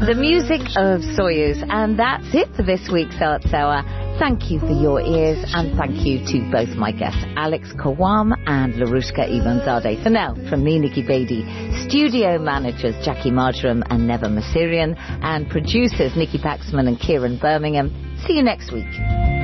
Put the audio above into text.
The music of Soyuz, and that's it for this week's Hour. Thank you for your ears, and thank you to both my guests, Alex Kawam and Larushka Ivanzadeh. For now, from me, Nikki Beattie, studio managers Jackie Marjoram and Neva Masirian, and producers Nikki Paxman and Kieran Birmingham. See you next week.